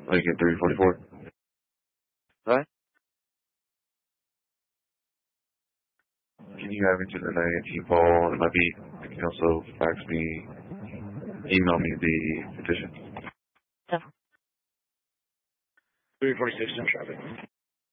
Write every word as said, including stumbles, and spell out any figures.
Like at three forty-four. Right? Can you have it to the nineteen Paul? It might be, you can also fax me, email me the petition. three forty-six in traffic.